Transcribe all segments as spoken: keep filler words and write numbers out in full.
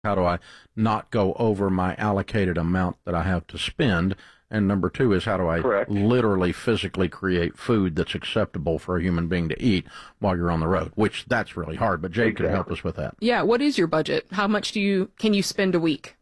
How do I not go over my allocated amount that I have to spend? And number two is how do I Correct. literally physically create food that's acceptable for a human being to eat while you're on the road, which that's really hard, but Jake Exactly. can help us with that. Yeah, what is your budget? How much do you can you spend a week?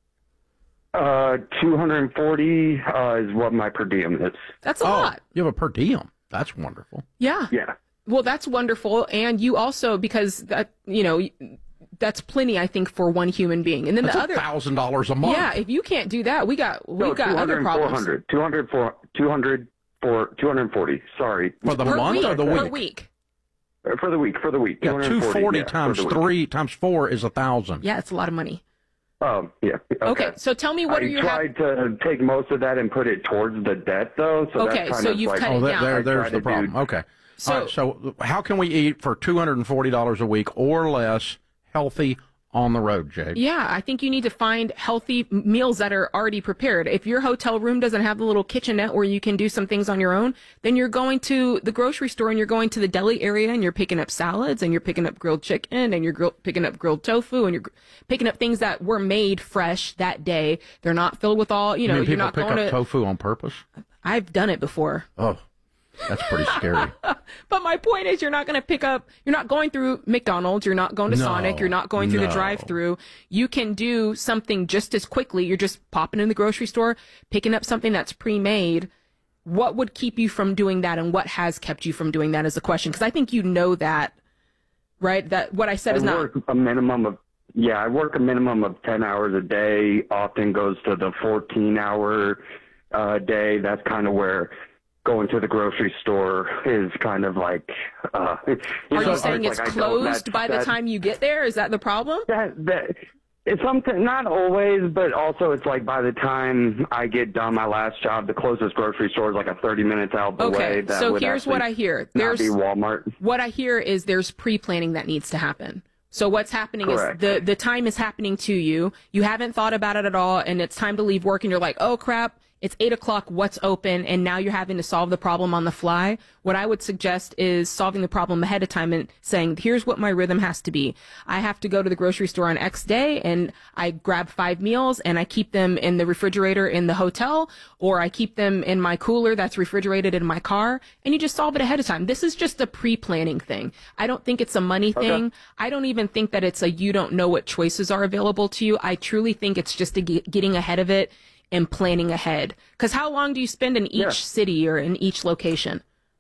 Uh, two hundred forty uh, is what my per diem is. That's a Oh, lot. you have a per diem. That's wonderful. Yeah. Yeah. Well, that's wonderful. And you also, because that, you know, that's plenty, I think, for one human being. And then That's the a other, thousand dollars a month. yeah, if you can't do that, we got, we've No, got two hundred other and problems. four hundred. two hundred, for, two hundred, for, two hundred forty. Sorry. For the Per month week, or the per week? week. Uh, For the week. For the week. Yeah, two forty yeah, times for the week. three times four is a thousand. Yeah, it's a lot of money. Um, yeah. Okay, so tell me, what I are your hab- tried to take most of that and put it towards the debt, though. So Okay, that's kind so of you've like, cut Oh, it there, down. there, I there's try the to problem. do- Okay. So- All right, so how can we eat for two hundred forty dollars a week or less healthy on the road, Jake? Yeah, I think you need to find healthy m- meals that are already prepared. If your hotel room doesn't have the little kitchenette where you can do some things on your own, then you're going to the grocery store and you're going to the deli area and you're picking up salads and you're picking up grilled chicken and you're grill- picking up grilled tofu and you're gr- picking up things that were made fresh that day. They're not filled with all, you You know, mean you're people not pick going up to. tofu on purpose? I've done it before. Oh, that's pretty scary. But my point is, you're not going to pick up, you're not going through McDonald's, you're not going to No, Sonic, you're not going through no. the drive-through. You can do something just as quickly. You're just popping in the grocery store, picking up something that's pre-made. What would keep you from doing that, and what has kept you from doing that is the question. Because I think you know that, right? That what I said I is not. work a minimum of, yeah, I work a minimum of ten hours a day, often goes to the fourteen hour uh, day. That's kind of where going to the grocery store is kind of like, uh, you Are know, you saying like it's I don't- closed that- by the that- time you get there? Is that the problem? That, that, it's something, not always, but also it's like by the time I get done my last job, the closest grocery store is like a thirty minutes out the way. Okay, That so would here's what I actually hear. not There's be Walmart. what I hear is there's pre-planning that needs to happen. So what's happening Correct. is the, the time is happening to you. You haven't thought about it at all, and it's time to leave work, and you're like, oh, crap, it's eight o'clock, what's open? And now you're having to solve the problem on the fly. What I would suggest is solving the problem ahead of time and saying, here's what my rhythm has to be. I have to go to the grocery store on X day, and I grab five meals, and I keep them in the refrigerator in the hotel, or I keep them in my cooler that's refrigerated in my car, and you just solve it ahead of time. This is just a pre-planning thing. I don't think it's a money thing. I don't even think that it's a you don't know what choices are available to you. I truly think it's just a get, getting ahead of it and planning ahead. Because how long do you spend in each Yeah. city or in each location?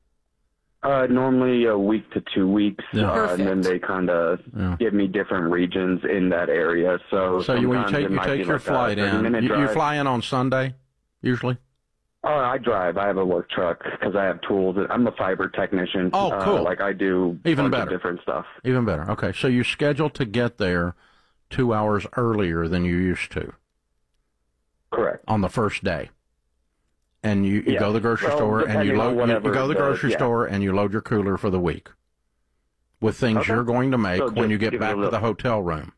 Uh, normally a week to two weeks, Yeah. uh, and then Perfect. they kind of Yeah. give me different regions in that area. So, So you, when you sometimes take it you might take be your like a flight in, thirty-minute you, you drive. fly in on Sunday, usually? Oh, I drive. I have a work truck because I have tools. I'm a fiber technician. Oh, Uh, cool. like I do Even bunch of better. different stuff. Even better. Okay, so you schedule to get there two hours earlier than you used to Correct. on the first day. And you, you Yeah. go to the grocery Well, store and you depending on load you, you whatever go to the the- grocery yeah. store and you load your cooler for the week with things Okay. you're going to make So when just you get give it back a to little- the hotel room.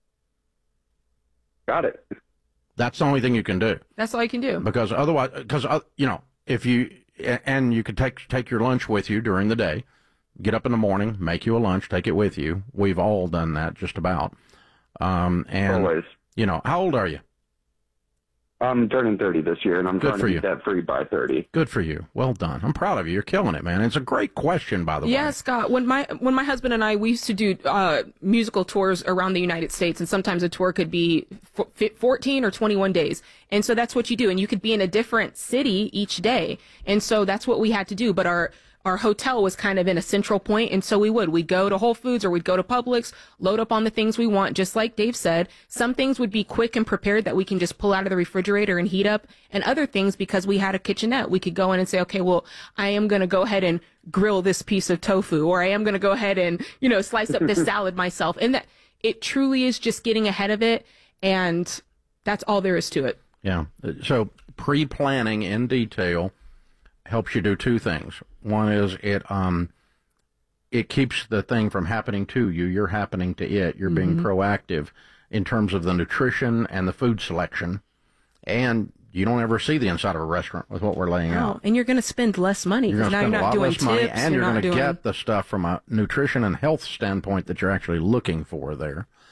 Got it. That's the only thing you can do. That's all you can do. Because otherwise, because uh, you know, if you and you could take take your lunch with you during the day, get up in the morning, make you a lunch, take it with you. We've all done that, just about. Um, and Always. you know, how old are you? I'm turning thirty this year, and I'm Good trying for to you. be debt free by thirty. Good for you. Well done. I'm proud of you. You're killing it, man. It's a great question, by the way. Yeah, Scott. When my when my husband and I we used to do uh, musical tours around the United States, and sometimes a tour could be f- fourteen or twenty-one days, and so that's what you do, and you could be in a different city each day, and so that's what we had to do. But our our hotel was kind of in a central point, and so we would we'd go to Whole Foods or we'd go to Publix, load up on the things we want, just like Dave said. Some things would be quick and prepared that we can just pull out of the refrigerator and heat up, and other things, because we had a kitchenette, we could go in and say, okay, well, I am going to go ahead and grill this piece of tofu, or I am going to go ahead and, you know, slice up this salad myself. And that it truly is just getting ahead of it, and that's all there is to it. Yeah. So pre-planning in detail helps you do two things. One is it um it keeps the thing from happening to you. You're happening to it. You're being Mm-hmm. proactive in terms of the nutrition and the food selection. And you don't ever see the inside of a restaurant with what we're laying Oh, out. and you're going to spend less money You're because going to now spend you're a not lot doing less money, tips. and you're, not going to doing, get the stuff from a nutrition and health standpoint that you're actually looking for there.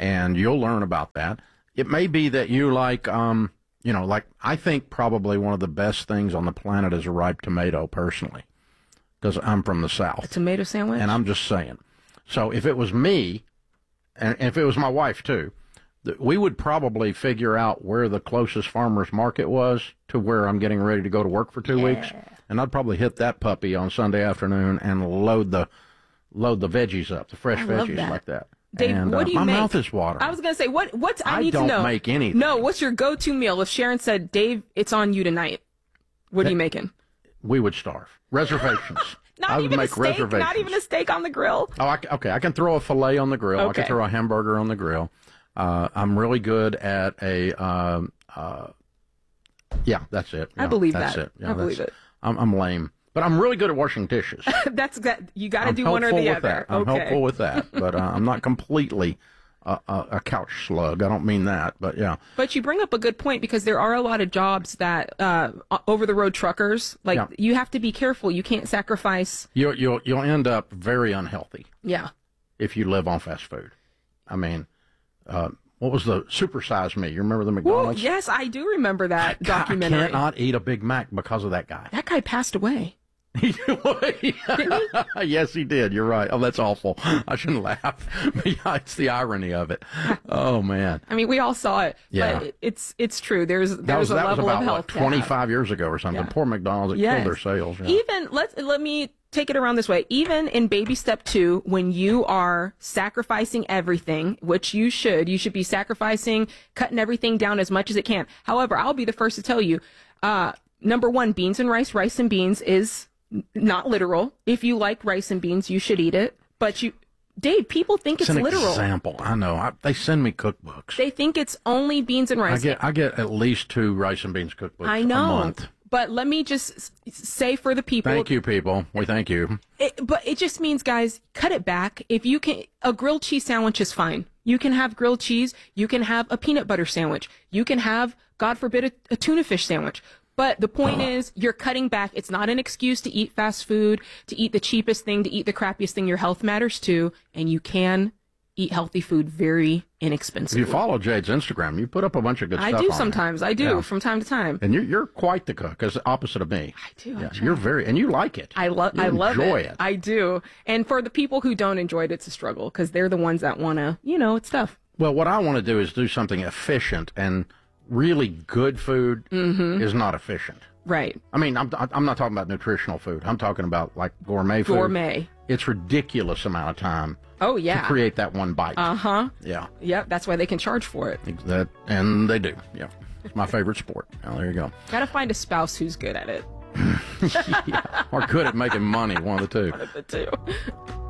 and you'll learn about that. It may be that you like, um, you know, like I think probably one of the best things on the planet is a ripe tomato, personally, because I'm from the South. A tomato sandwich? And I'm just saying. So if it was me, and if it was my wife too, th- we would probably figure out where the closest farmer's market was to where I'm getting ready to go to work for two Yeah. weeks. And I'd probably hit that puppy on Sunday afternoon and load the load the veggies up, the fresh I love veggies that. like that. Dave, and, what uh, do you my make? mouth is watering. I was going to say, what, what's, I, I need don't to know. make anything. No, what's your go-to meal? If Sharon said, Dave, it's on you tonight, what are you making? We would starve. Reservations. Not I would even make a steak, reservations. not even a steak on the grill. Oh, I, okay. I can throw a fillet on the grill. I Okay. can throw a hamburger on the grill. Uh, I'm really good at a. Um, uh, yeah, that's it. I Yeah, believe that's that. It. Yeah, I believe that's- it. I'm, I'm lame, but I'm really good at washing dishes. That's that. You got to I'm do one or helpful the with other. that. I'm okay. helpful with that, but uh, I'm not completely a, a, a couch slug. I don't mean that, but yeah. But you bring up a good point because there are a lot of jobs that uh, over the road truckers, like Yeah. you have to be careful. You can't sacrifice. You'll you'll you'll end up very unhealthy Yeah. if you live on fast food. I mean, uh, what was the Super Size Me? You remember the Ooh, McDonald's? yes, I do remember that God, documentary. I cannot eat a Big Mac because of that guy. That guy passed away. Yes, he did. You're right. Oh, that's awful. I shouldn't laugh. But yeah, it's the irony of it. Oh man, I mean, we all saw it. Yeah. But it's it's true. There's that there's was a that was level about of health. what to have. twenty-five years ago or something. Yeah. Poor McDonald's, it Yes. killed their sales. Yeah. Even let's let me take it around this way. Even in baby step two, when you are sacrificing everything, which you should, you should be sacrificing, cutting everything down as much as it can. However, I'll be the first to tell you, uh, number one, beans and rice, rice and beans is n- not literal. If you like rice and beans, you should eat it. But you, Dave, people think it's, It's an literal. example. I know. I, they send me cookbooks. They think it's only beans and I rice. get I get at least two rice and beans cookbooks I know. a month. But let me just s- say for the people. Thank you, people. We thank you. It, but it just means, guys, cut it back. If you can, a grilled cheese sandwich is fine. You can have grilled cheese. You can have a peanut butter sandwich. You can have, God forbid, a, a tuna fish sandwich. But the point is, you're cutting back. It's not an excuse to eat fast food, to eat the cheapest thing, to eat the crappiest thing. Your health matters too. And you can eat healthy food very If inexpensively. you follow Jade's Instagram, you put up a bunch of good I stuff do on there. sometimes. I do Yeah. from time to time. And you're you're quite the cook, as opposite of me. I do. I Yeah, try. you're very, and you like it. I love. You I love enjoy it. it. I do. And for the people who don't enjoy it, it's a struggle because they're the ones that want to. You know, it's tough. Well, what I want to do is do something efficient, and really good food Mm-hmm. is not efficient. Right. I mean, I'm I'm not talking about nutritional food. I'm talking about like gourmet food. Gourmet. It's ridiculous amount of time Oh to yeah. create that one bite. Uh huh. Yeah, Yep. That's why they can charge for it. that and they do. Yeah, it's my favorite sport. Now there you go. Got to find a spouse who's good at it. Or good at making money. One of the two. The two.